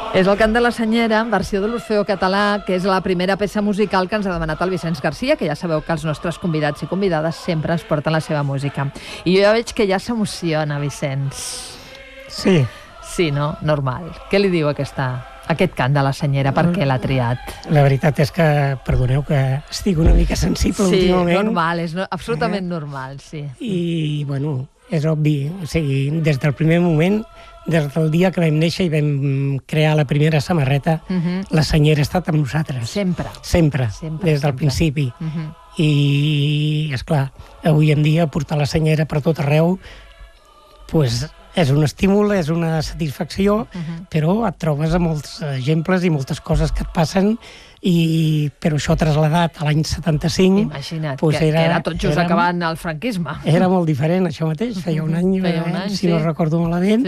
És el cant de la Senyera, en versió de l'Orfeó Català, que és la primera peça musical que ens ha demanat el Vicenç Garcia, que ja sabeu que els nostres convidats i convidades sempre ens porten la seva música. I jo ja veig que ja s'emociona, Vicenç. Sí. Sí, no? Normal. Què li diu aquest cant de la Senyera? Per què l'ha triat? La veritat és que, perdoneu, que estic una mica sensible últimament. Sí, normal, és absolutament normal, sí. I, bueno, és obvi, o sigui, des del primer moment, des del dia que vam néixer i vam crear la primera samarreta, la Senyera ha estat amb nosaltres. Sempre. Sempre, des del principi. I, esclar, avui en dia portar la Senyera per tot arreu, pues, és un estímul, és una satisfacció, però et trobes a molts exemples i moltes coses que et passen, però això trasladat a l'any 75... Imagina't, que era tot just acabant el franquisme. Era molt diferent, això mateix, feia un any, si no recordo malament,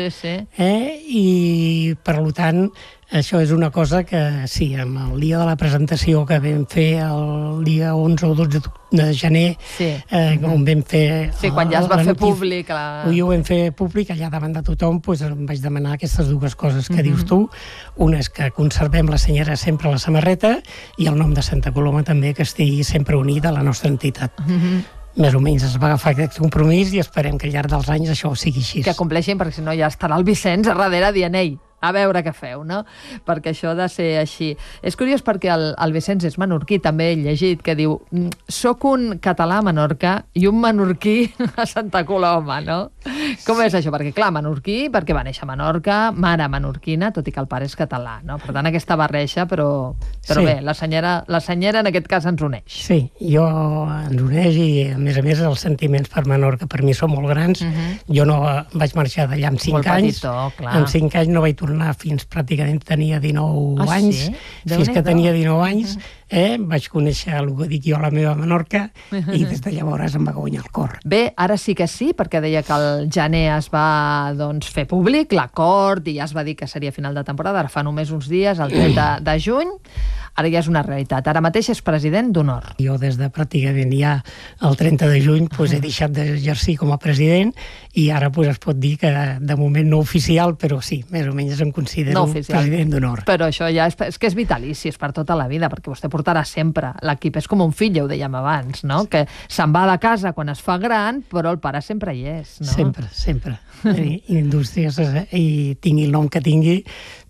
i per tant, això és una cosa que sí, amb el dia de la presentació que vam fer el dia 11 o 12 de gener, on vam fer... Sí, quan ja es va fer públic. Ho vam fer públic, allà davant de tothom, em vaig demanar aquestes dues coses que dius tu. Una és que conservem la Senyera sempre a la samarreta i el nom de Santa Coloma també, que estigui sempre unida a la nostra entitat. Més o menys es va agafar aquest compromís i esperem que al llarg dels anys això sigui així. Que compleixin, perquè si no ja estarà el Vicenç a darrere dient, ei, a veure què feu, no? Perquè això ha de ser així. És curiós perquè el Vicenç és menorquí, també he llegit, que diu soc un català a Menorca i un menorquí a Santa Coloma, no? Com és això? Perquè, clar, menorquí, perquè va néixer a Menorca, mare menorquina, tot i que el pare és català, no? Per tant, aquesta barreja, però bé, la Senyera en aquest cas ens uneix. Sí, ens uneix i, a més, els sentiments per Menorca per mi són molt grans. Jo no vaig marxar d'allà amb 5 anys. Amb 5 anys no vaig tornar fins pràcticament tenia 19 anys. Fins que tenia 19 anys vaig conèixer el que dic jo a la meva Menorca i des de llavors em va guanyar el cor. Bé, ara sí que sí, perquè deia que el gener es va fer públic l'acord i ja es va dir que seria final de temporada, ara fa només uns dies, el 30 de juny, ara ja és una realitat. Ara mateix és president d'honor. Jo des de pràcticament ja el 30 de juny he deixat d'exercir com a president i ara es pot dir que de moment no oficial, però sí, més o menys em considero president d'honor. Però això ja és que és vitalici, és per tota la vida, perquè vostè portarà sempre. L'equip és com un fill, ja ho dèiem abans, no? Que se'n va de casa quan es fa gran, però el pare sempre hi és, no? Sempre. Indústries, i tingui el nom que tingui,